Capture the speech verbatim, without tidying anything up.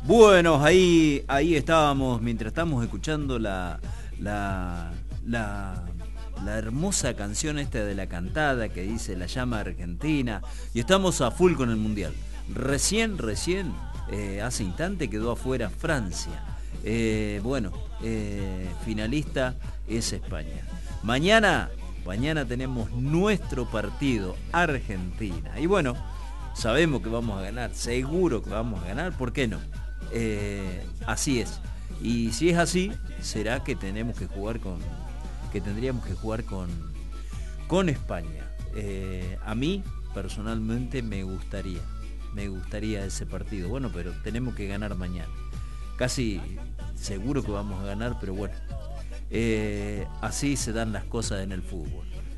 Bueno, ahí, ahí estábamos, mientras estábamos escuchando la, la, la, la hermosa canción esta de la cantada que dice La llama argentina, y estamos a full con el Mundial. Recién, recién, eh, hace instante quedó afuera Francia. Eh, bueno, eh, finalista es España. Mañana, mañana tenemos nuestro partido, Argentina. Y bueno, sabemos que vamos a ganar, seguro que vamos a ganar, ¿por qué no? Eh, así es. Y si es así, será que tenemos que jugar con, que tendríamos que jugar con, con España. Eh, a mí personalmente me gustaría, me gustaría ese partido. Bueno, pero tenemos que ganar mañana. Casi seguro que vamos a ganar, pero bueno, eh, así se dan las cosas en el fútbol.